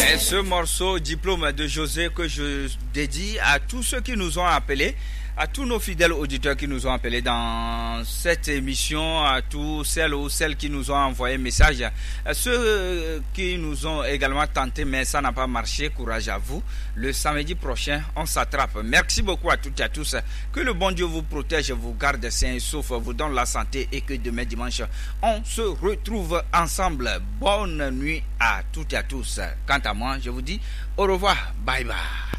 Et ce morceau, Diplôme de José, que je dédie à tous ceux qui nous ont appelés, à tous nos fidèles auditeurs qui nous ont appelés dans cette émission, à tous celles qui nous ont envoyé message, à ceux qui nous ont également tenté, mais ça n'a pas marché. Courage à vous. Le samedi prochain, on s'attrape. Merci beaucoup à toutes et à tous. Que le bon Dieu vous protège, vous garde sains et saufs, vous donne la santé et que demain dimanche, on se retrouve ensemble. Bonne nuit à toutes et à tous. Quant à moi, je vous dis au revoir. Bye bye.